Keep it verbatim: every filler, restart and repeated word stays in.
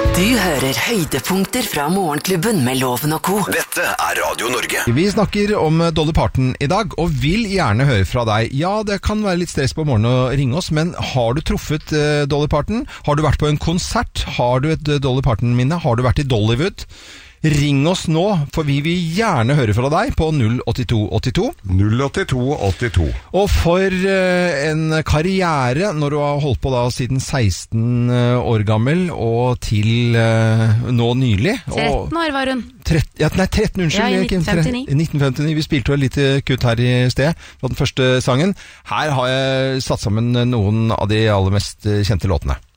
Du hører høydepunkter fra Morgenklubben med Loven og Co. Dette er Radio Norge. Vi snakker om Dolly Parton i dag, og vil gjerne høre fra deg. Ja, det kan være litt stress på morgenen å ringe oss, men har du truffet uh, Dolly Parton? Har du vært på en konsert? Har du et uh, Dolly Parton-minne? Har du vært i Dollywood? Ring oss nå, for vi vil gjerne høre fra deg på null åtte to åtte to. null åtte to åtte to. Og for uh, en karriere, når du har holdt på da siden seksten år gammel, og til uh, nå nylig. tretten år var hun. tretten, ja, nei, tretten, unnskyld. Ja, i nitten femtini. I nitten femtini. Vi spilte jo et lite kutt her i sted fra den første sangen. Her har jeg satt sammen noen av de aller mest kjente låtene.